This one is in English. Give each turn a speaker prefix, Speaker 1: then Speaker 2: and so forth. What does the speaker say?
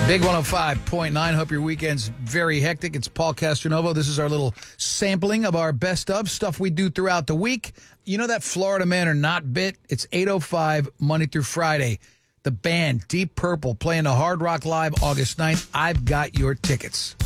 Speaker 1: Big 105.9. Hope your weekend's very hectic. It's Paul Castronovo. This is our little sampling of our best of stuff we do throughout the week. You know that Florida Man or Not bit? It's 8:05 Monday through Friday. The band Deep Purple playing the Hard Rock Live August 9th. I've got your tickets.